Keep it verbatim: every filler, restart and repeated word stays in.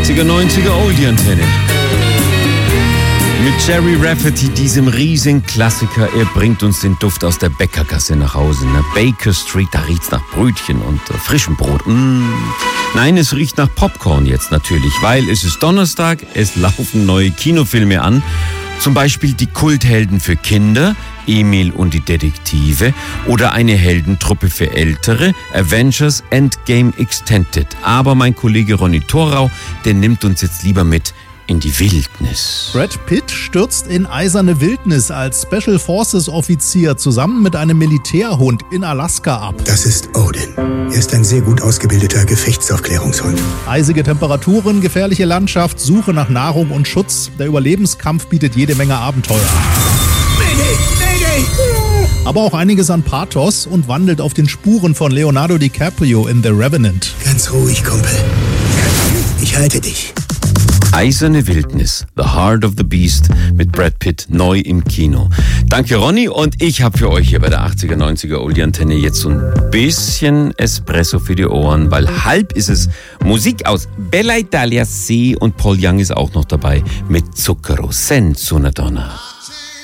achtziger, neunziger Oldie-Antenne. Mit Jerry Rafferty, diesem riesigen Klassiker. Er bringt uns den Duft aus der Bäckergasse nach Hause. Ne? Baker Street, da riecht's nach Brötchen und äh, frischem Brot. Mm. Nein, es riecht nach Popcorn jetzt natürlich, weil es ist Donnerstag, es laufen neue Kinofilme an. Zum Beispiel die Kulthelden für Kinder, Emil und die Detektive, oder eine Heldentruppe für Ältere, Avengers Endgame Extended. Aber mein Kollege Ronny Thorau, der nimmt uns jetzt lieber mit in die Wildnis. Brad Pitt stürzt in eiserne Wildnis als Special Forces Offizier zusammen mit einem Militärhund in Alaska ab. Das ist Odin. Er ist ein sehr gut ausgebildeter Gefechtsaufklärungshund. Eisige Temperaturen, gefährliche Landschaft, Suche nach Nahrung und Schutz. Der Überlebenskampf bietet jede Menge Abenteuer. Mayday! Mayday! Aber auch einiges an Pathos und wandelt auf den Spuren von Leonardo DiCaprio in The Revenant. Ganz ruhig, Kumpel. Ich halte dich. Eiserne Wildnis, The Heart of the Beast mit Brad Pitt, neu im Kino. Danke Ronny, und ich habe für euch hier bei der achtziger, neunziger Oldie-Antenne jetzt so ein bisschen Espresso für die Ohren, weil halb ist es Musik aus Bella Italia C und Paul Young ist auch noch dabei mit Zucchero senza una donna.